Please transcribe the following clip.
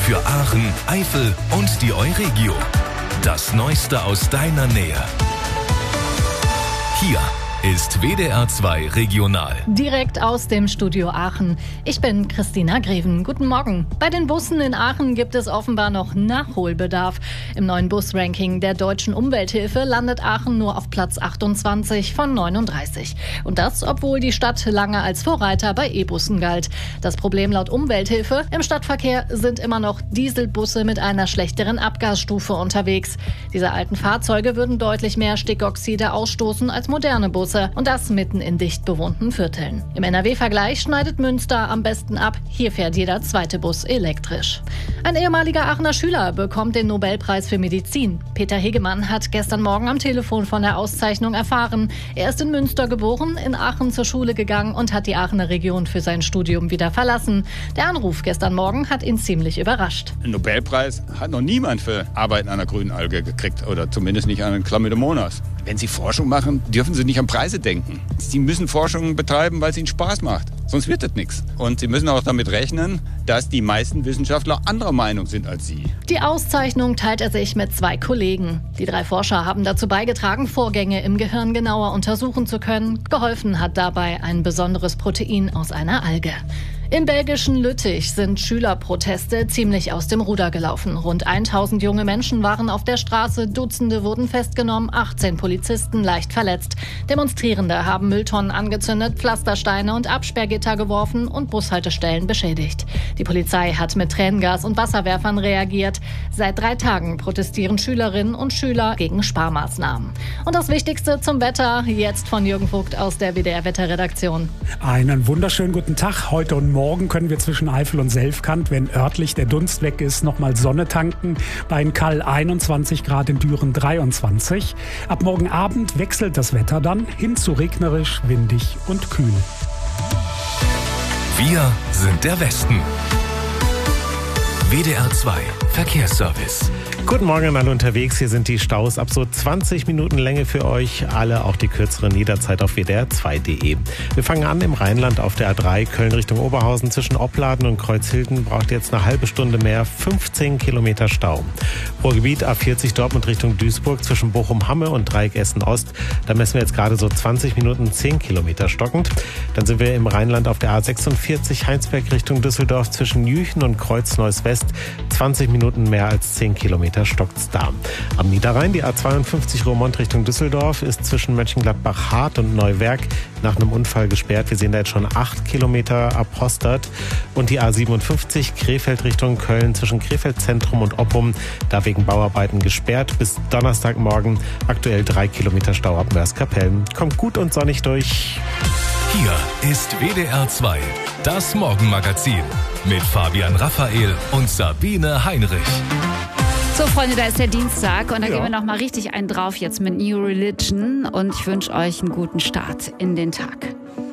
für Aachen, Eifel und die Euregio. Das Neueste aus deiner Nähe. Hier ist WDR 2 Regional. Direkt aus dem Studio Aachen. Ich bin Christina Greven. Guten Morgen. Bei den Bussen in Aachen gibt es offenbar noch Nachholbedarf. Im neuen Busranking der Deutschen Umwelthilfe landet Aachen nur auf Platz 28 von 39. Und das, obwohl die Stadt lange als Vorreiter bei E-Bussen galt. Das Problem laut Umwelthilfe: im Stadtverkehr sind immer noch Dieselbusse mit einer schlechteren Abgasstufe unterwegs. Diese alten Fahrzeuge würden deutlich mehr Stickoxide ausstoßen als moderne Busse. Und das mitten in dicht bewohnten Vierteln. Im NRW-Vergleich schneidet Münster am besten ab. Hier fährt jeder zweite Bus elektrisch. Ein ehemaliger Aachener Schüler bekommt den Nobelpreis für Medizin. Peter Hegemann hat gestern Morgen am Telefon von der Auszeichnung erfahren. Er ist in Münster geboren, in Aachen zur Schule gegangen und hat die Aachener Region für sein Studium wieder verlassen. Der Anruf gestern Morgen hat ihn ziemlich überrascht. Einen Nobelpreis hat noch niemand für Arbeiten an der grünen Alge gekriegt. Oder zumindest nicht an den Chlamydomonas. Wenn Sie Forschung machen, dürfen Sie nicht an Preise denken. Sie müssen Forschung betreiben, weil es Ihnen Spaß macht. Sonst wird das nichts. Und Sie müssen auch damit rechnen, dass die meisten Wissenschaftler anderer Meinung sind als Sie. Die Auszeichnung teilt er sich mit 2 Kollegen. Die 3 Forscher haben dazu beigetragen, Vorgänge im Gehirn genauer untersuchen zu können. Geholfen hat dabei ein besonderes Protein aus einer Alge. Im belgischen Lüttich sind Schülerproteste ziemlich aus dem Ruder gelaufen. Rund 1000 junge Menschen waren auf der Straße, Dutzende wurden festgenommen, 18 Polizisten leicht verletzt. Demonstrierende haben Mülltonnen angezündet, Pflastersteine und Absperrgitter geworfen und Bushaltestellen beschädigt. Die Polizei hat mit Tränengas und Wasserwerfern reagiert. Seit 3 Tagen protestieren Schülerinnen und Schüler gegen Sparmaßnahmen. Und das Wichtigste zum Wetter, jetzt von Jürgen Vogt aus der WDR-Wetterredaktion. Einen wunderschönen guten Tag. Heute und morgen können wir zwischen Eifel und Selfkant, wenn örtlich der Dunst weg ist, nochmal Sonne tanken. Bei Kall 21 Grad, in Düren 23. Ab morgen Abend wechselt das Wetter dann hin zu regnerisch, windig und kühl. Wir sind der Westen. WDR 2 Verkehrsservice. Guten Morgen an alle unterwegs. Hier sind die Staus ab so 20 Minuten Länge für euch. Alle, auch die kürzeren, jederzeit auf wdr2.de. Wir fangen an im Rheinland auf der A3 Köln Richtung Oberhausen. Zwischen Opladen und Kreuzhilden braucht jetzt eine halbe Stunde mehr, 15 Kilometer Stau. Ruhrgebiet A40 Dortmund Richtung Duisburg zwischen Bochum-Hamme und Dreieck Essen-Ost. Da messen wir jetzt gerade so 20 Minuten 10 Kilometer stockend. Dann sind wir im Rheinland auf der A46 Heinsberg Richtung Düsseldorf zwischen Jüchen und Kreuz-Neuss-West. 20 Minuten mehr als 10 Kilometer stockt's da. Am Niederrhein die A52 Roermond Richtung Düsseldorf ist zwischen Mönchengladbach-Hart und Neuwerk nach einem Unfall gesperrt. Wir sehen da jetzt schon 8 Kilometer ab Hostert. Und die A57 Krefeld Richtung Köln zwischen Krefeld Zentrum und Oppum, da wegen Bauarbeiten gesperrt bis Donnerstagmorgen. Aktuell 3 Kilometer Stau ab Mörs-Kapellen. Kommt gut und sonnig durch. Hier ist WDR 2, das Morgenmagazin mit Fabian Raphael und Sabine Heinrich. So, Freunde, da ist der Dienstag und da gehen wir noch mal richtig einen drauf jetzt mit New Religion und ich wünsche euch einen guten Start in den Tag.